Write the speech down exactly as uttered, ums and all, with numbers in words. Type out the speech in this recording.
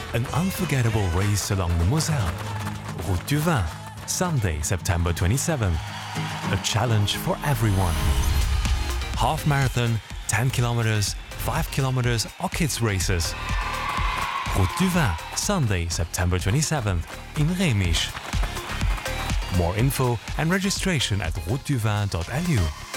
An unforgettable race along the Moselle. Route du Vin, Sunday, September twenty-seventh. A challenge for everyone. Half marathon, ten kilometers, five kilometers or kids races. Route du Vin, Sunday, September twenty-seventh in Rémisch. More info and registration at route du vin dot l u.